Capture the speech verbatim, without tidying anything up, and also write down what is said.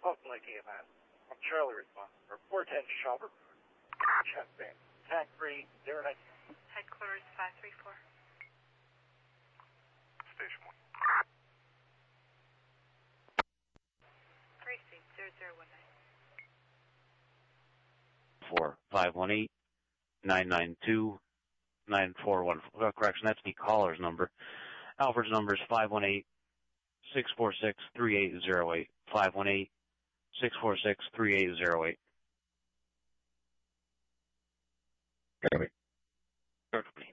Austin Lake E M S. I'm Charlie response. For four ten Shopper. Chest band. Tag three zero nine. Headquarters five three four. Station one. Receipt zero zero one nine. Four five one eight nine nine two nine four one. Uh, correction, that's the caller's number. Alfred's number is five one eight six four six three eight zero eight. Five one eight six four six three eight zero eight. Copy. Copy.